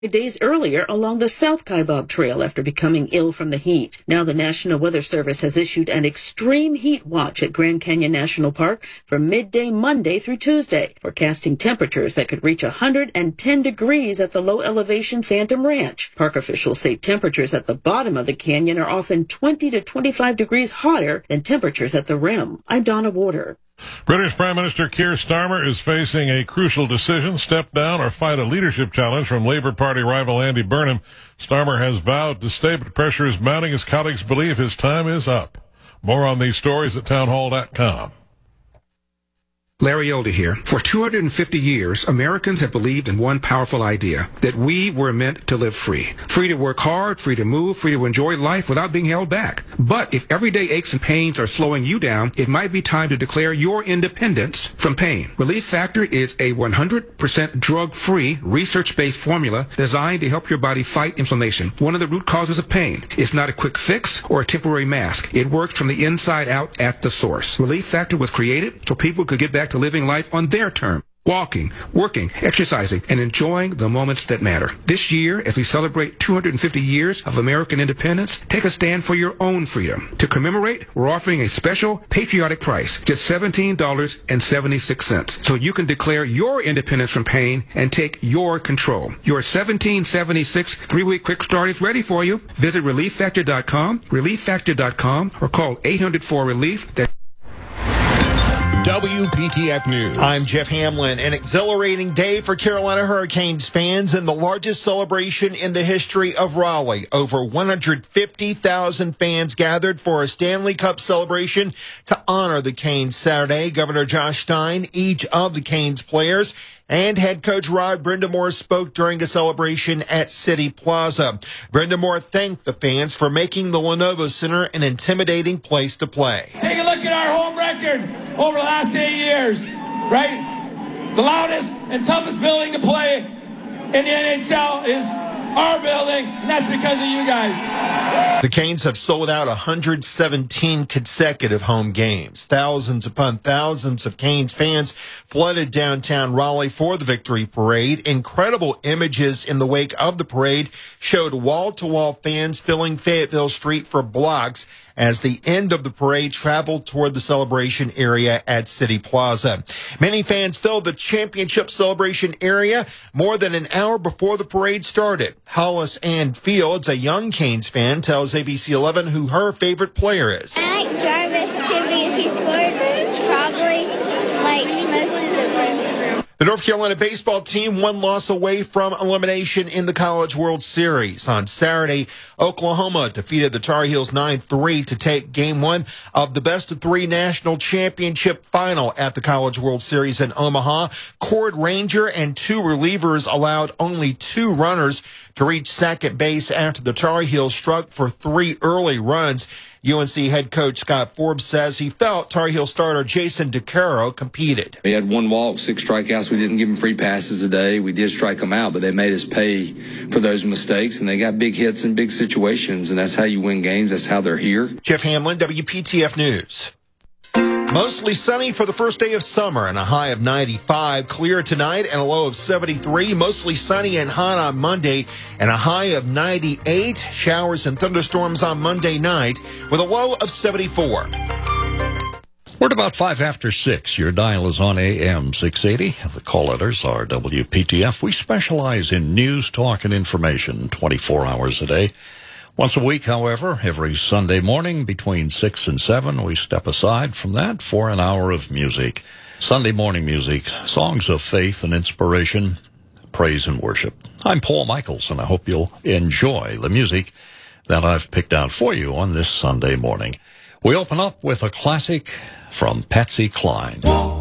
days earlier along the South Kaibab Trail after becoming ill from the heat. Now the National Weather Service has issued an extreme heat watch at Grand Canyon National Park from midday Monday through Tuesday, forecasting temperatures that could reach 110 degrees at the low-elevation Phantom Ranch. Park officials say temperatures at the bottom of the canyon are often 20 to 25 degrees hotter than temperatures at the rim. I'm Donna Warder. British Prime Minister Keir Starmer is facing a crucial decision: step down or fight a leadership challenge from Labour Party rival Andy Burnham. Starmer has vowed to stay, but pressure is mounting as colleagues believe his time is up. More on these stories at townhall.com. Larry Elder here. For 250 years, Americans have believed in one powerful idea, that we were meant to live free. Free to work hard, free to move, free to enjoy life without being held back. But if everyday aches and pains are slowing you down, it might be time to declare your independence from pain. Relief Factor is a 100% drug-free, research-based formula designed to help your body fight inflammation, one of the root causes of pain. It's not a quick fix or a temporary mask. It works from the inside out at the source. Relief Factor was created so people could get back to living life on their terms. Walking, working, exercising, and enjoying the moments that matter. This year, as we celebrate 250 years of American independence, take a stand for your own freedom. To commemorate, we're offering a special patriotic price, just $17.76, so you can declare your independence from pain and take your control. Your $17.76 3-week quick start is ready for you. Visit ReliefFactor.com, ReliefFactor.com, or call 800-4-RELIEF. WPTF News. I'm Jeff Hamlin. An exhilarating day for Carolina Hurricanes fans and the largest celebration in the history of Raleigh. Over 150,000 fans gathered for a Stanley Cup celebration to honor the Canes Saturday. Governor Josh Stein, each of the Canes players, and head coach Rod Brind'Amour spoke during a celebration at City Plaza. Brind'Amour thanked the fans for making the Lenovo Center an intimidating place to play. Take a look at our home record over the last 8 years, right? The loudest and toughest building to play in the NHL is our building, and that's because of you guys. The Canes have sold out 117 consecutive home games. Thousands upon thousands of Canes fans flooded downtown Raleigh for the victory parade. Incredible images in the wake of the parade showed wall-to-wall fans filling Fayetteville Street for blocks as the end of the parade traveled toward the celebration area at City Plaza. Many fans filled the championship celebration area more than an hour before the parade started. Hollis Ann Fields, a young Canes fan, tells ABC 11 who her favorite player is. I like Jarvis too because he scored probably like most of the goals. The North Carolina baseball team one loss away from elimination in the College World Series. On Saturday, Oklahoma defeated the Tar Heels 9-3 to take Game 1 of the best-of-3 national championship final at the College World Series in Omaha. Cord Ranger and 2 relievers allowed only 2 runners to reach second base after the Tar Heels struck for 3 early runs. UNC head coach Scott Forbes says he felt Tar Heel starter Jason DeCaro competed. We had 1 walk, 6 strikeouts. We didn't give them free passes today. We did strike them out, but they made us pay for those mistakes, and they got big hits in big situations, and that's how you win games. That's how they're here. Jeff Hamlin, WPTF News. Mostly sunny for the first day of summer and a high of 95. Clear tonight and a low of 73. Mostly sunny and hot on Monday and a high of 98. Showers and thunderstorms on Monday night with a low of 74. We're at about 5 after 6. Your dial is on AM 680. The call letters are WPTF. We specialize in news, talk, and information 24 hours a day. Once a week, however, every Sunday morning between 6 and 7, we step aside from that for an hour of music. Sunday morning music, songs of faith and inspiration, praise and worship. I'm Paul Michaels, and I hope you'll enjoy the music that I've picked out for you on this Sunday morning. We open up with a classic from Patsy Cline.